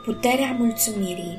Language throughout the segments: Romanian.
Puterea mulțumirii.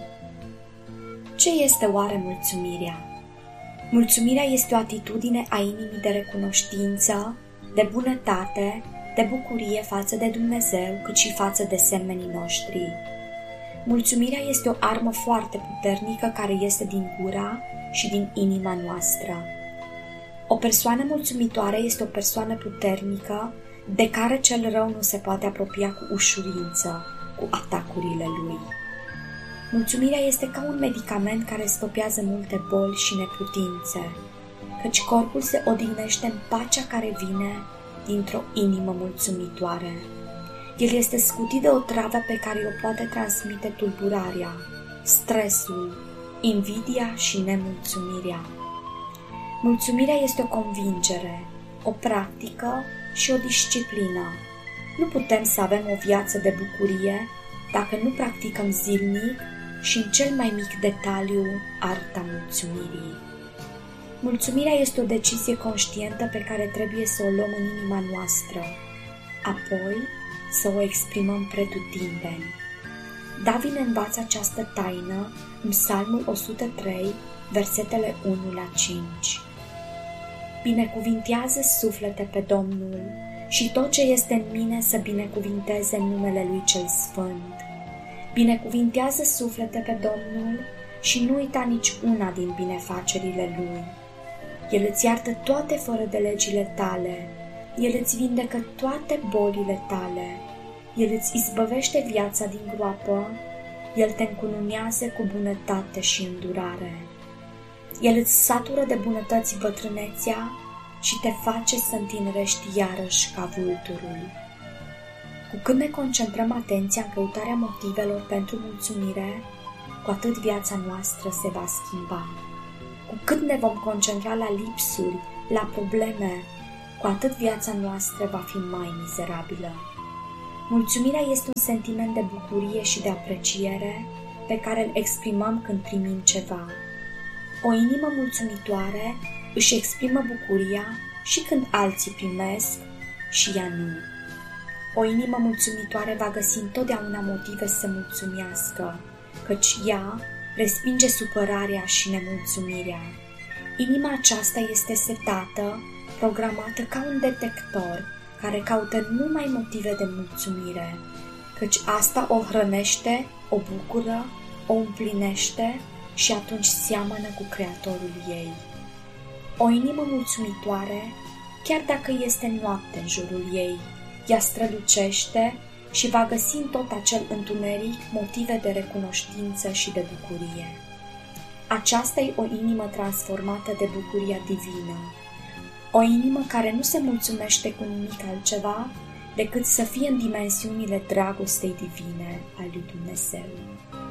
Ce este oare mulțumirea? Mulțumirea este o atitudine a inimii de recunoștință, de bunătate, de bucurie față de Dumnezeu, cât și față de semenii noștri. Mulțumirea este o armă foarte puternică care iese din gura și din inima noastră. O persoană mulțumitoare este o persoană puternică de care cel rău nu se poate apropia cu ușurință, cu atacurile lui. Mulțumirea este ca un medicament care stopează multe boli și neputințe, căci corpul se odihnește în pacea care vine dintr-o inimă mulțumitoare. El este scutit de o travă pe care o poate transmite tulburarea, stresul, invidia și nemulțumirea. Mulțumirea este o convingere, o practică și o disciplină. Nu putem să avem o viață de bucurie dacă nu practicăm zilnic și în cel mai mic detaliu arta mulțumirii. Mulțumirea este o decizie conștientă pe care trebuie să o luăm în inima noastră, apoi să o exprimăm pretutindeni. David ne învață această taină în Psalmul 103, versetele 1 la 5. Binecuvintează suflete pe Domnul și tot ce este în mine să binecuvinteze numele Lui cel Sfânt. Binecuvintează suflete pe Domnul și nu uita nici una din binefacerile Lui. El îți iartă toate fără de legile tale, El îți vindecă toate bolile tale, El îți izbăvește viața din groapă, El te încununează cu bunătate și îndurare. El îți satură de bunătăți bătrânețea și te face să întinerești iarăși ca vulturul. Cu cât ne concentrăm atenția în căutarea motivelor pentru mulțumire, cu atât viața noastră se va schimba. Cu cât ne vom concentra la lipsuri, la probleme, cu atât viața noastră va fi mai mizerabilă. Mulțumirea este un sentiment de bucurie și de apreciere pe care îl exprimăm când primim ceva. O inimă mulțumitoare își exprimă bucuria și când alții primesc și ea nu. O inimă mulțumitoare va găsi întotdeauna motive să mulțumească, căci ea respinge supărarea și nemulțumirea. Inima aceasta este setată, programată ca un detector care caută numai motive de mulțumire, căci asta o hrănește, o bucură, o împlinește și atunci seamănă cu Creatorul ei. O inimă mulțumitoare, chiar dacă este noapte în jurul ei, ea strălucește și va găsi în tot acel întuneric motive de recunoștință și de bucurie. Aceasta e o inimă transformată de bucuria divină, o inimă care nu se mulțumește cu nimic altceva decât să fie în dimensiunile dragostei divine a lui Dumnezeu.